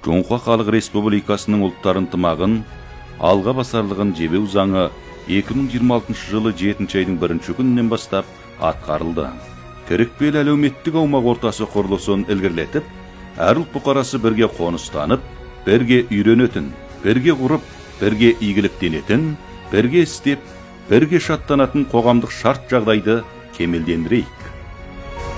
Жоңқа Халық Республикасының ұлттар ынтымағын алға басарлығын жебеу заңы 2026 жылы 7 айдың 1 күнінен бастап атқарылды. Керекпел әлеуметтік аумақ ортасы құрылысын ілгерілетіп, әр ұлт бұқарасы бірге қоныстанып, бірге үйренетін, бірге құрып, бірге игіліктенетін, бірге істеп, бірге шаттанатын қоғамдық шарт жағдайды кемелдендірейік.